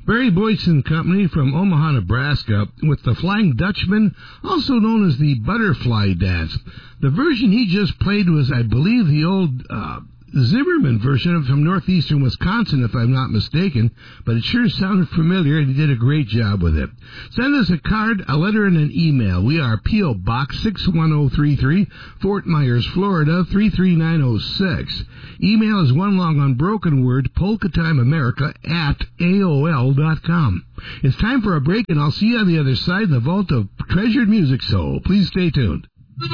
Barry Boyce and Company from Omaha, Nebraska, with the Flying Dutchman, also known as the Butterfly Dance. The version he just played was, I believe, the old Zimmerman version from northeastern Wisconsin, if I'm not mistaken, but it sure sounded familiar, and he did a great job with it. Send us a card, a letter, and an email. We are P.O. Box 61033, Fort Myers, Florida 33906. Email is one long unbroken word, polkatimeamerica@AOL.com. It's time for a break, and I'll see you on the other side in the vault of treasured music, so please stay tuned.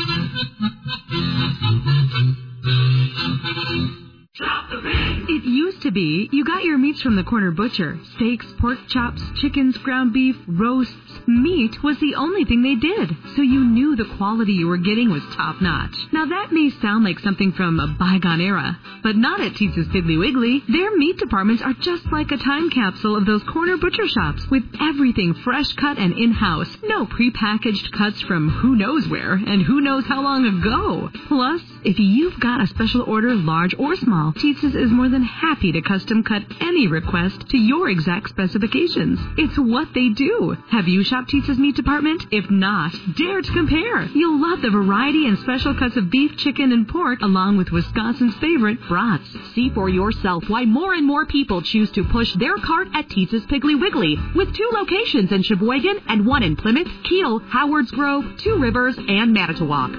It used to be you got your meats from the corner butcher. Steaks, pork chops, chickens, ground beef, roasts. Meat was the only thing they did, so you knew the quality you were getting was top-notch. Now that may sound like something from a bygone era, but not at Teetza's Piggly Wiggly. Their meat departments are just like a time capsule of those corner butcher shops, with everything fresh cut and in-house. No prepackaged cuts from who knows where and who knows how long ago. Plus, if you've got a special order, large or small, Teetza's is more than happy to custom cut any request to your exact specifications. It's what they do. Have you shopped Teetza's meat department? If not, dare to compare. You'll love the variety and special cuts of beef, chicken, and pork, along with Wisconsin's favorite brats. See for yourself why more and more people choose to push their cart at Teetza's Piggly Wiggly, with 2 locations in Sheboygan and 1 in Plymouth, Kiel, Howards Grove, 2 Rivers, and Manitowoc.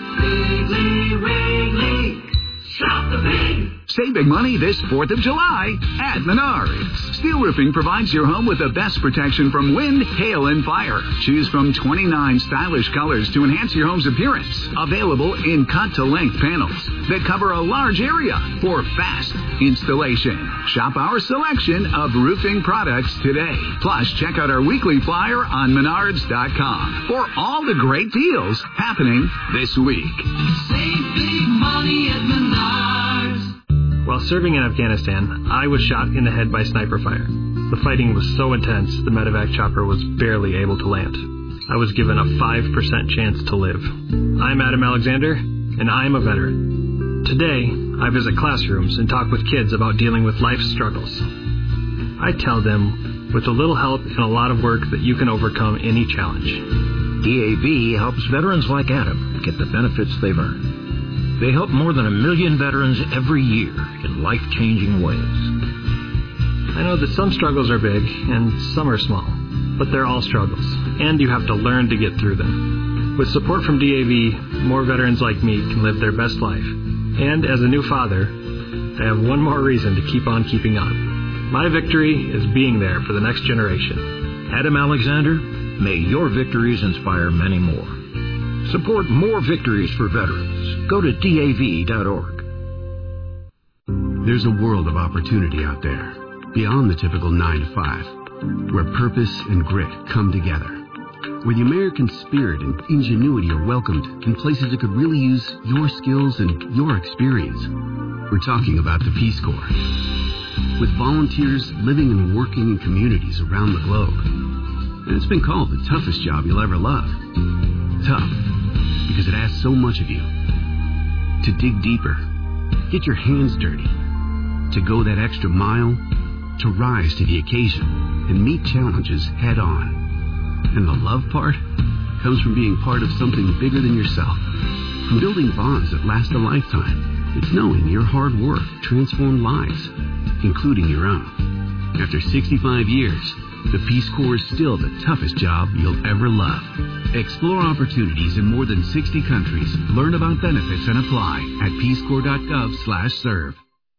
Piggly Wiggly, shop the pig. Save big money this 4th of July at Menards. Steel Roofing provides your home with the best protection from wind, hail, and fire. Choose from 29 stylish colors to enhance your home's appearance. Available in cut-to-length panels that cover a large area for fast installation. Shop our selection of roofing products today. Plus, check out our weekly flyer on Menards.com for all the great deals happening this week. Save big money at Menards. While serving in Afghanistan, I was shot in the head by sniper fire. The fighting was so intense, the medevac chopper was barely able to land. I was given a 5% chance to live. I'm Adam Alexander, and I'm a veteran. Today, I visit classrooms and talk with kids about dealing with life's struggles. I tell them, with a little help and a lot of work, that you can overcome any challenge. DAV helps veterans like Adam get the benefits they've earned. They help more than 1 million veterans every year in life-changing ways. I know that some struggles are big and some are small, but they're all struggles, and you have to learn to get through them. With support from DAV, more veterans like me can live their best life. And as a new father, I have one more reason to keep on keeping on. My victory is being there for the next generation. Adam Alexander, may your victories inspire many more. Support more victories for veterans. Go to DAV.org. There's a world of opportunity out there, beyond the typical 9 to 5, where purpose and grit come together, where the American spirit and ingenuity are welcomed in places that could really use your skills and your experience. We're talking about the Peace Corps. With volunteers living and working in communities around the globe. And it's been called the toughest job you'll ever love. Tough, because it asks so much of you. To dig deeper, get your hands dirty, to go that extra mile, to rise to the occasion and meet challenges head on. And the love part comes from being part of something bigger than yourself, from building bonds that last a lifetime. It's knowing your hard work transformed lives, including your own. After 65 years, the Peace Corps is still the toughest job you'll ever love. Explore opportunities in more than 60 countries. Learn about benefits and apply at peacecorps.gov/serve.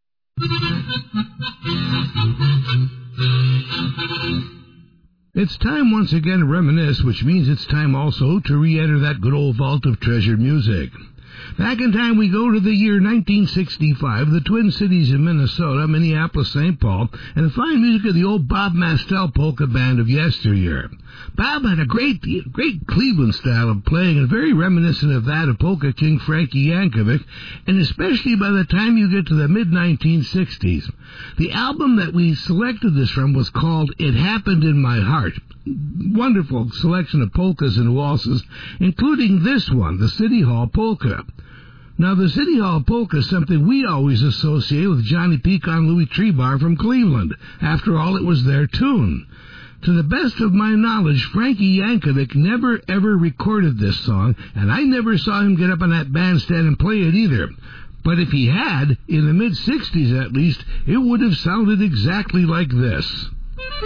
It's time once again to reminisce, which means it's time also to re-enter that good old vault of treasured music. Back in time, we go to the year 1965, the Twin Cities in Minnesota, Minneapolis, St. Paul, and the fine music of the old Bob Mastel polka band of yesteryear. Bob had a great Cleveland style of playing, and very reminiscent of that of polka king Frankie Yankovic, and especially by the time you get to the mid-1960s. The album that we selected this from was called It Happened in My Heart. Wonderful selection of polkas and waltzes, including this one, the City Hall Polka. Now, the City Hall Polka is something we always associate with Johnny Pecan Louis Trebar from Cleveland. After all, it was their tune. To the best of my knowledge, Frankie Yankovic never ever recorded this song, and I never saw him get up on that bandstand and play it either. But if he had, in the mid-'60s at least, it would have sounded exactly like this.